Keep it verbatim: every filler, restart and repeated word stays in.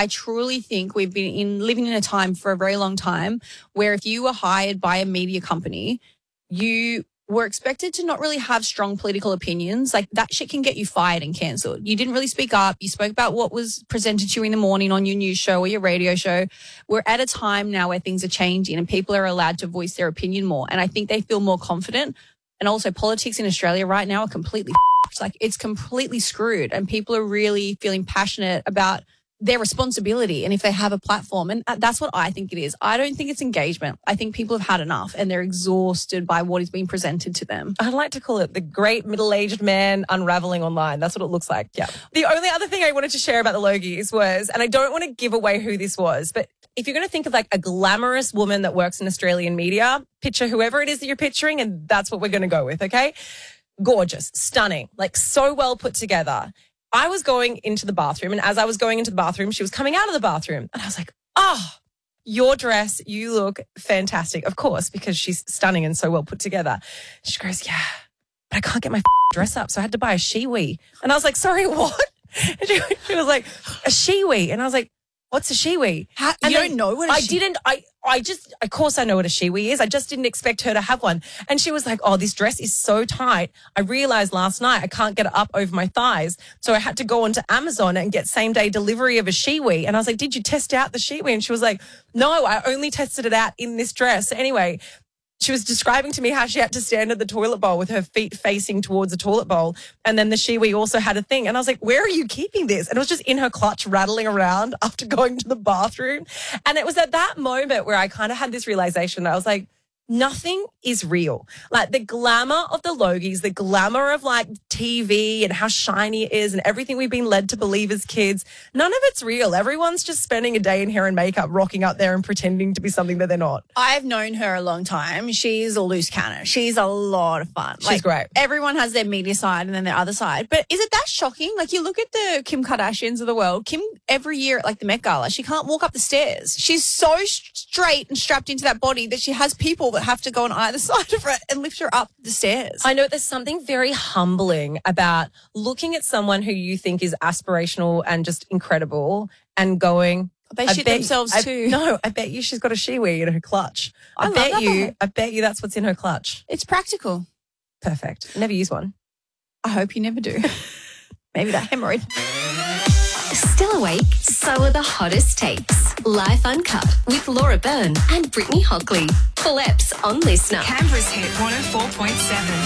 I truly think we've been in living in a time for a very long time where if you were hired by a media company, you were expected to not really have strong political opinions. Like that shit can get you fired and cancelled. You didn't really speak up. You spoke about what was presented to you in the morning on your news show or your radio show. We're at a time now where things are changing and people are allowed to voice their opinion more. And I think they feel more confident. And also politics in Australia right now are completely f***ed. Like it's completely screwed and people are really feeling passionate about their responsibility and if they have a platform. And that's what I think it is. I don't think it's engagement. I think people have had enough and they're exhausted by what is being presented to them. I'd like to call it the great middle-aged man unraveling online. That's what it looks like. Yeah. The only other thing I wanted to share about the Logies was, and I don't want to give away who this was, but if you're going to think of like a glamorous woman that works in Australian media, picture whoever it is that you're picturing and that's what we're going to go with, okay? Gorgeous, stunning, like so well put together. I was going into the bathroom and as I was going into the bathroom, she was coming out of the bathroom and I was like, oh, your dress, you look fantastic. Of course, because she's stunning and so well put together. She goes, yeah, but I can't get my dress up. So I had to buy a Shewee. And I was like, sorry, what? And she, she was like, a Shewee. And I was like, what's a Shewee? How, and you don't know what a I she- didn't, I, I just, of course I know what a Shewee is. I just didn't expect her to have one. And she was like, oh, this dress is so tight. I realized last night I can't get it up over my thighs. So I had to go onto Amazon and get same day delivery of a Shewee. And I was like, did you test out the Shewee? And she was like, no, I only tested it out in this dress. So anyway, she was describing to me how she had to stand at the toilet bowl with her feet facing towards the toilet bowl. And then the Shewee also had a thing. And I was like, where are you keeping this? And it was just in her clutch rattling around after going to the bathroom. And it was at that moment where I kind of had this realization. I was like, nothing is real. Like the glamour of the Logies, the glamour of like T V and how shiny it is and everything we've been led to believe as kids, none of it's real. Everyone's just spending a day in hair and makeup, rocking up there and pretending to be something that they're not. I've known her a long time. She's a loose cannon. She's a lot of fun. She's like, great. Everyone has their media side and then their other side. But is it that shocking? Like you look at the Kim Kardashians of the world. Kim, every year at like the Met Gala, she can't walk up the stairs. She's so straight and strapped into that body that she has people that have to go on either side of her and lift her up the stairs. I know there's something very humbling about looking at someone who you think is aspirational and just incredible and going, They I shit bet- themselves I- too. No, I bet you she's got a Shewee in her clutch. I, I love bet that you, part. I bet you that's what's in her clutch. It's practical. Perfect. Never use one. I hope you never do. Maybe that hemorrhoid. Still awake? So are the hottest takes. Life Uncut with Laura Byrne and Brittany Hockley. Full eps on Listener. Canberra's hit one oh four point seven.